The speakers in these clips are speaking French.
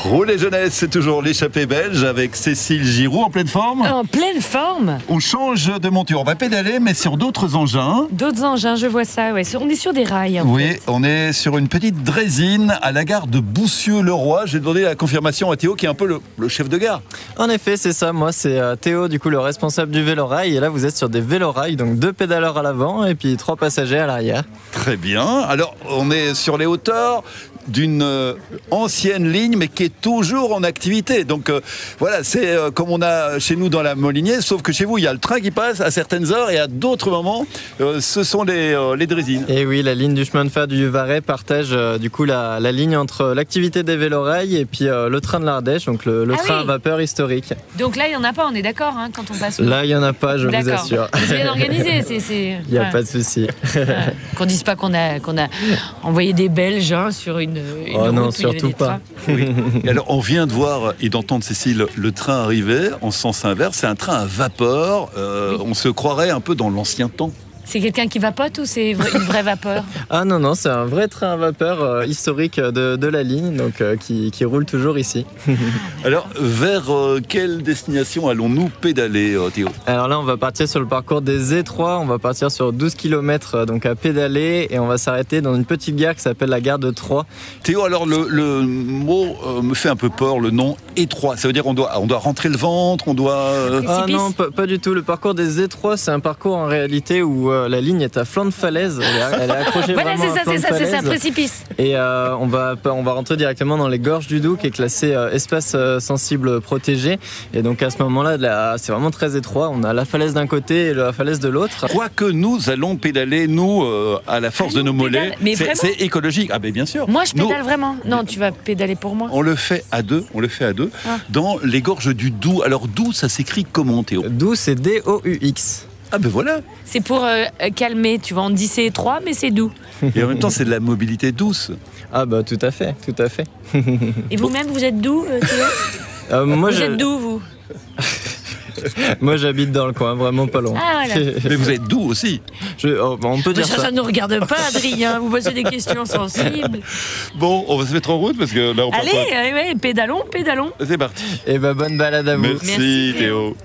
Roulez jeunesse, c'est toujours l'échappée belge avec Cécile Giroux en pleine forme. En pleine forme. On change de monture, on va pédaler mais sur d'autres engins. D'autres engins, je vois ça, ouais. On est sur des rails. Oui, on est sur une petite draisine à la gare de Boussieux-le-Roi. J'ai demandé la confirmation à Théo qui est un peu le chef de gare. En effet, c'est ça. Moi, c'est Théo, du coup, le responsable du vélorail. Et là, vous êtes sur des vélorails, donc 2 pédaleurs à l'avant et puis 3 passagers à l'arrière. Très bien. Alors, on est sur les hauteurs d'une ancienne ligne, mais qui est toujours en activité. Donc voilà, c'est comme on a chez nous dans la Molinier, sauf que chez vous, il y a le train qui passe à certaines heures et à d'autres moments, ce sont les draisines. Et oui, la ligne du chemin de fer du Vivarais partage du coup la ligne entre l'activité des vélorails et puis le train de l'Ardèche, donc le train à vapeur historique. Donc là, il n'y en a pas, on est d'accord quand on passe. Là, il n'y en a pas, je vous assure. C'est bien organisé. Il n'y a pas de souci. Qu'on dise pas qu'on a envoyé des Belges sur une oh non, route surtout pas. Oui. Et alors, on vient de voir et d'entendre, Cécile, le train arriver en sens inverse. C'est un train à vapeur. On se croirait un peu dans l'ancien temps. C'est quelqu'un qui vapote ou c'est une vraie vapeur? Ah non, c'est un vrai train à vapeur historique de la ligne, donc qui roule toujours ici. Alors, vers quelle destination allons-nous pédaler, Théo? Alors là, on va partir sur le parcours des Étroits, on va partir sur 12 km donc à pédaler et on va s'arrêter dans une petite gare qui s'appelle la gare de Troyes. Théo, alors le mot me fait un peu peur, le nom étroit. Ça veut dire on doit rentrer le ventre, on doit... Ah non, pas du tout. Le parcours des Étroits, c'est un parcours en réalité où la ligne est à flanc de falaise, elle est accrochée voilà, vraiment à flanc de falaise. Voilà, c'est ça, précipice. Et on va rentrer directement dans les gorges du Doubs, qui est classé espace sensible protégé. Et donc à ce moment-là, c'est vraiment très étroit. On a la falaise d'un côté et la falaise de l'autre. Quoique nous allons pédaler, nous, à la force de nos mollets, c'est écologique. Ah ben bien sûr. Moi, je pédale vraiment. Non, tu vas pédaler pour moi. On le fait à deux, dans les gorges du Doubs. Alors Doubs, ça s'écrit comment, Théo? Doubs, c'est D-O-U-X. Ah ben voilà. C'est pour calmer, tu vois, on dit c'est étroit, mais c'est doux. Et en même temps, c'est de la mobilité douce. Ah bah tout à fait. Et vous-même, vous êtes doux, Théo? Vous êtes doux, vous? Moi, j'habite dans le coin, vraiment pas loin. Ah voilà. Mais vous êtes doux aussi. On peut dire ça. Ça ne nous regarde pas, Adrien. Vous posez des questions sensibles. Bon, on va se mettre en route parce que là, on part pas. Allez, pédalons. C'est parti. Et bah bonne balade à vous. Merci Théo.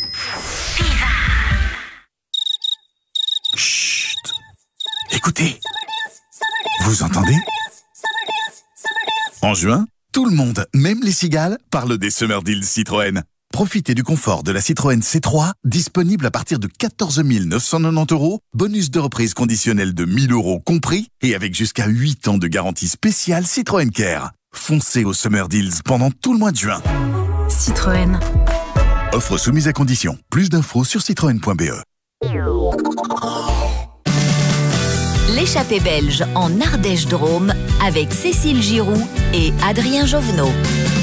Chut. Écoutez. Vous entendez? En juin, tout le monde, même les cigales, parle des Summer Deals Citroën. Profitez du confort de la Citroën C3, disponible à partir de 14 990 €, bonus de reprise conditionnel de 1 000 € compris, et avec jusqu'à 8 ans de garantie spéciale Citroën Care. Foncez aux Summer Deals pendant tout le mois de juin. Citroën. Offre soumise à condition. Plus d'infos sur citroën.be. L'échappée belge en Ardèche-Drôme avec Cécile Giroux et Adrien Jovenot.